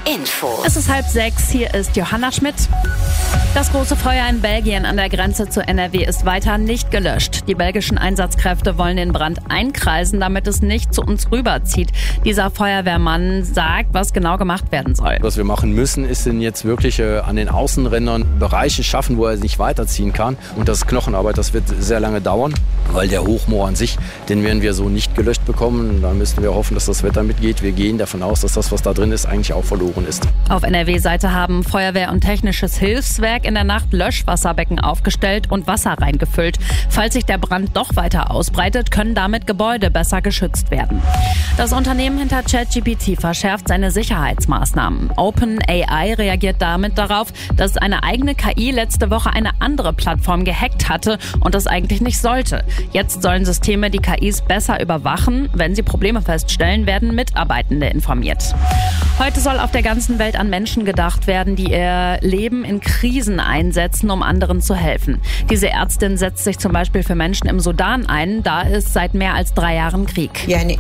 Info. Es ist 5:30, hier ist Johanna Schmidt. Das große Feuer in Belgien an der Grenze zu NRW ist weiter nicht gelöscht. Die belgischen Einsatzkräfte wollen den Brand einkreisen, damit es nicht zu uns rüberzieht. Dieser Feuerwehrmann sagt, was genau gemacht werden soll. Was wir machen müssen, ist jetzt wirklich an den Außenrändern Bereiche schaffen, wo er nicht weiterziehen kann. Und das ist Knochenarbeit, das wird sehr lange dauern, weil der Hochmoor an sich, den werden wir so nicht gelöscht bekommen. Da müssen wir hoffen, dass das Wetter mitgeht. Wir gehen davon aus, dass das, was da drin ist, eigentlich auch verloren ist. Auf NRW-Seite haben Feuerwehr und Technisches Hilfswerk in der Nacht Löschwasserbecken aufgestellt und Wasser reingefüllt. Falls sich der Brand doch weiter ausbreitet, können damit Gebäude besser geschützt werden. Das Unternehmen hinter ChatGPT verschärft seine Sicherheitsmaßnahmen. OpenAI reagiert damit darauf, dass eine eigene KI letzte Woche eine andere Plattform gehackt hatte und das eigentlich nicht sollte. Jetzt sollen Systeme die KIs besser überwachen. Wenn sie Probleme feststellen, werden Mitarbeitende informiert. Heute soll auf der ganzen Welt an Menschen gedacht werden, die ihr Leben in Krisen einsetzen, um anderen zu helfen. Diese Ärztin setzt sich zum Beispiel für Menschen im Sudan ein. Da ist seit mehr als 3 Jahren Krieg.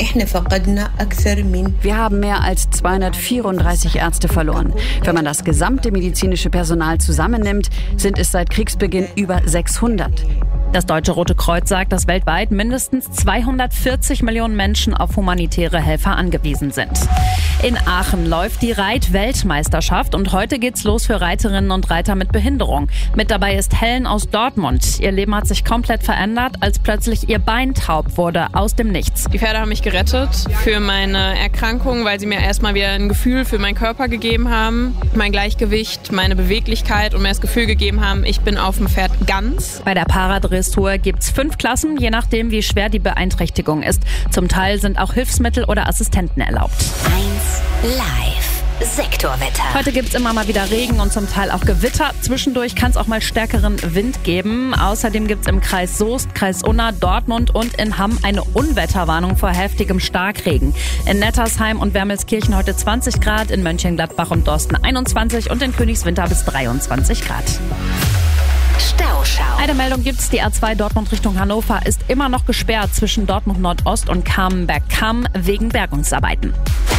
Wir haben mehr als 234 Ärzte verloren. Wenn man das gesamte medizinische Personal zusammennimmt, sind es seit Kriegsbeginn über 600. Das Deutsche Rote Kreuz sagt, dass weltweit mindestens 240 Millionen Menschen auf humanitäre Helfer angewiesen sind. In Aachen läuft die Reit-Weltmeisterschaft und heute geht's los für Reiterinnen und Reiter mit Behinderung. Mit dabei ist Helen aus Dortmund. Ihr Leben hat sich komplett verändert, als plötzlich ihr Bein taub wurde, aus dem Nichts. Die Pferde haben mich gerettet für meine Erkrankung, weil sie mir erstmal wieder ein Gefühl für meinen Körper gegeben haben, mein Gleichgewicht, meine Beweglichkeit und mir das Gefühl gegeben haben, ich bin auf dem Pferd ganz. Bei der Paradressur gibt's 5 Klassen, je nachdem wie schwer die Beeinträchtigung ist. Zum Teil sind auch Hilfsmittel oder Assistenten erlaubt. 1 Live. Sektorwetter. Heute gibt's immer mal wieder Regen und zum Teil auch Gewitter. Zwischendurch kann es auch mal stärkeren Wind geben. Außerdem gibt's im Kreis Soest, Kreis Unna, Dortmund und in Hamm eine Unwetterwarnung vor heftigem Starkregen. In Nettersheim und Wermelskirchen heute 20 Grad, in Mönchengladbach und Dorsten 21 und in Königswinter bis 23 Grad. Stauschau. Eine Meldung gibt's, die A2 Dortmund Richtung Hannover ist immer noch gesperrt zwischen Dortmund Nordost und Kamenberg-Kamm wegen Bergungsarbeiten.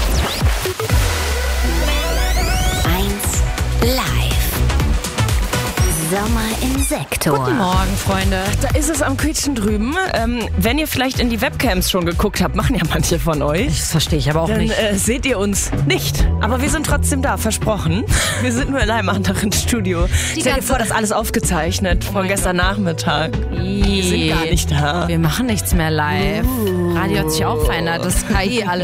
1 Live. Sommer im Sektor. Guten Morgen, Freunde. Da ist es am Quietschen drüben. Wenn ihr vielleicht in die Webcams schon geguckt habt, machen ja manche von euch. Das verstehe ich aber auch Dann nicht. seht ihr uns nicht. Aber wir sind trotzdem da, versprochen. Wir sind nur in einem anderen Studio. Stell dir vor, das ist alles aufgezeichnet von gestern Nachmittag. Wir sind gar nicht da. Wir machen nichts mehr live. Radio hat sich auch verändert. Das ist KI alles.